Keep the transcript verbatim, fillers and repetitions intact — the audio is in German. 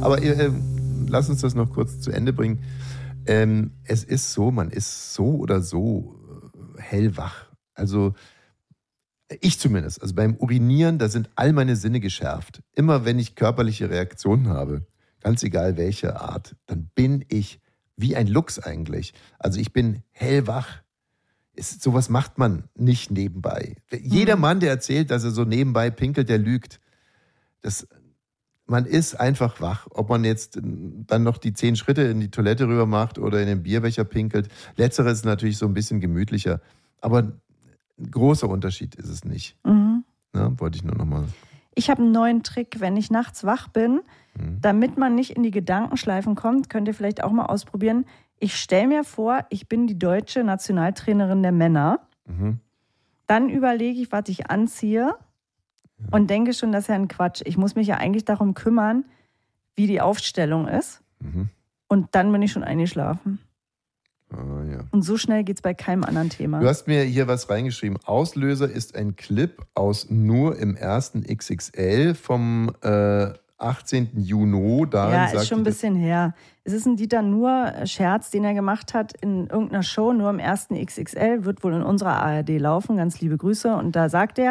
Aber äh, lass uns das noch kurz zu Ende bringen. Ähm, es ist so, man ist so oder so hellwach. Also ich zumindest. Also beim Urinieren, da sind all meine Sinne geschärft. Immer wenn ich körperliche Reaktionen habe, ganz egal welche Art, dann bin ich wie ein Luchs eigentlich. Also ich bin hellwach. Ist, sowas macht man nicht nebenbei. Jeder Mann, der erzählt, dass er so nebenbei pinkelt, der lügt. Das, man ist einfach wach. Ob man jetzt dann noch die zehn Schritte in die Toilette rüber macht oder in den Bierbecher pinkelt. Letzteres ist natürlich so ein bisschen gemütlicher. Aber ein großer Unterschied ist es nicht. Mhm. Ja, wollte ich nur noch mal. Ich habe einen neuen Trick, wenn ich nachts wach bin, mhm. damit man nicht in die Gedankenschleifen kommt, könnt ihr vielleicht auch mal ausprobieren. Ich stelle mir vor, ich bin die deutsche Nationaltrainerin der Männer. Mhm. Dann überlege ich, was ich anziehe ja. und denke schon, das ist ja ein Quatsch. Ich muss mich ja eigentlich darum kümmern, wie die Aufstellung ist. Mhm. Und dann bin ich schon eingeschlafen. Ah, ja. Und so schnell geht es bei keinem anderen Thema. Du hast mir hier was reingeschrieben. Auslöser ist ein Clip aus Nur im ersten X X L vom äh, achtzehnten Juni. Darin ja, sagt ist schon ein bisschen her. Es ist ein Dieter Nuhr-Scherz, den er gemacht hat in irgendeiner Show, Nur im ersten X X L, wird wohl in unserer A R D laufen. Ganz liebe Grüße. Und da sagt er,